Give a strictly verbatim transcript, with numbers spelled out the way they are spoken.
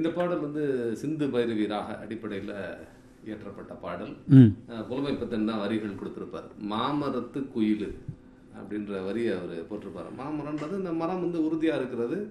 இந்த பாடல் வந்து சிந்து பைரவி ராக அடிப்படையில் இயற்றப்பட்ட பாடல். புலமைப்பத்தன் தான் வரிகள் கொடுத்துருப்பார். மாமரத்து குயில் அப்படின்ற வரியை அவர் போட்டிருப்பார். மாமரம்ன்றது இந்த மரம் வந்து உறுதியாக இருக்கிறது,